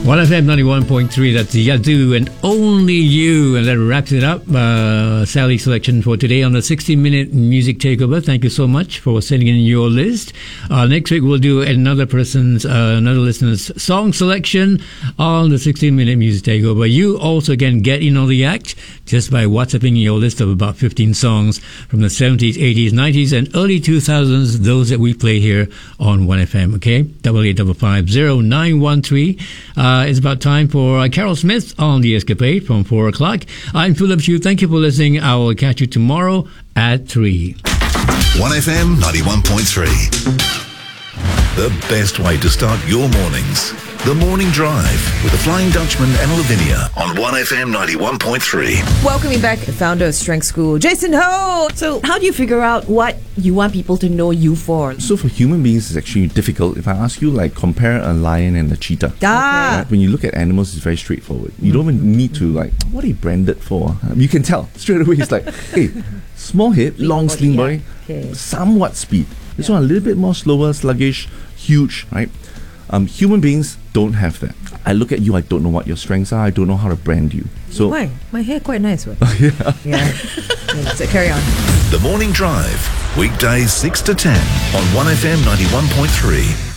1FM 91.3, that's Yazoo and Only You. And that wraps it up. Sally's selection for today on the 60-minute music takeover. Thank you so much for sending in your list. Next week we'll do another listener's song selection on the 60-minute music takeover. You also can get in on the act just by WhatsApping your list of about 15 songs from the 70s, 80s, 90s, and early 2000s, those that we play here on 1FM, okay? 88550913. It's about time for Carol Smith on The Escapade from 4 o'clock. I'm Philip Chu. Thank you for listening. I will catch you tomorrow at 3. 1FM 91.3. The best way to start your mornings. The Morning Drive with the Flying Dutchman and Lavinia on 1FM 91.3. Welcoming back founder of Strength School, Jason Ho. So how do you figure out what you want people to know you for? So for human beings, it's actually difficult. If I ask you, like, compare a lion and a cheetah. Right? When you look at animals, it's very straightforward. You don't even need to, like, what are you branded for? You can tell straight away. It's like, hey, small head, long slim body, somewhat speed. This one a little bit more slower, sluggish, huge, right? Human beings don't have that. I look at you, I don't know what your strengths are, I don't know how to brand you. So why? My hair quite nice. What? yeah. So carry on. The Morning Drive, weekdays 6 to 10 on 1FM 91.3.